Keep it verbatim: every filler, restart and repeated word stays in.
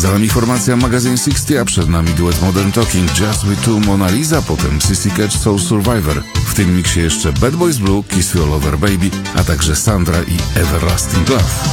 Za nami formacja Magazine sześćdziesiąt, a przed nami duet Modern Talking, Just We Two, Mona Lisa, potem Sissy Catch, Soul Survivor. W tym miksie jeszcze Bad Boys Blue, Kiss You All Over Baby, a także Sandra i Everlasting Love.